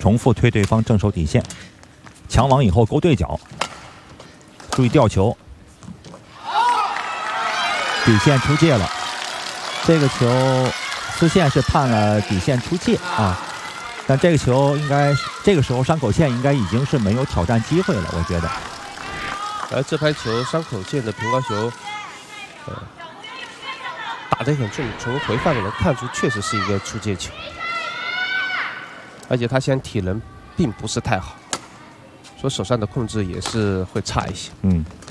重复推对方正手底线，抢网以后勾对角，注意吊球，底线出界了。这个球丝线是判了底线出界啊，但这个球应该这个时候山口茜应该已经是没有挑战机会了，我觉得。 而这拍球山口茜的平高球，打得很重，从回放能看出确实是一个出界球，而且他现在体能并不是太好，所以手上的控制也是会差一些。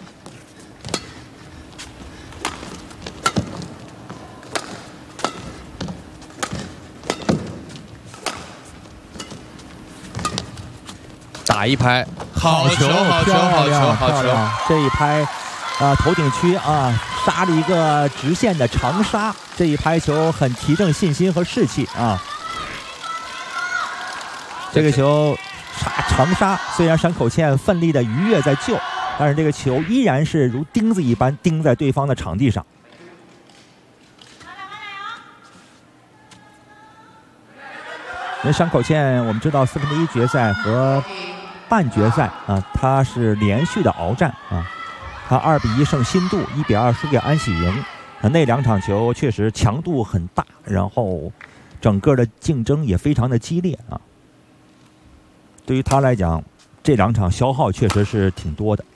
打一拍，好球，好球，好球，好球！ 这一拍，头顶区啊，杀了一个直线的长杀，这一拍球很提振信心和士气啊。这个球长杀，虽然山口茜奋力的逾越在救，但是这个球依然是如钉子一般钉在对方的场地上。因为山口茜，我们知道1/4决赛和半决赛啊，他是连续的鏖战啊，他2比1胜新度，1比2输给安喜莹。那2场球确实强度很大，然后整个的竞争也非常的激烈啊。对于他来讲，这2场消耗确实是挺多的。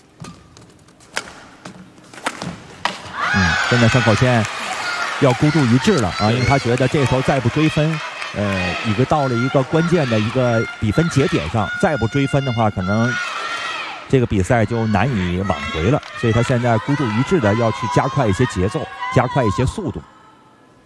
现在山口茜要孤注一掷了啊，因为他觉得这时候再不追分。已经到了一个关键的一个比分节点上，再不追分的话，可能这个比赛就难以挽回了。所以他现在孤注一掷的要去加快一些节奏，加快一些速度。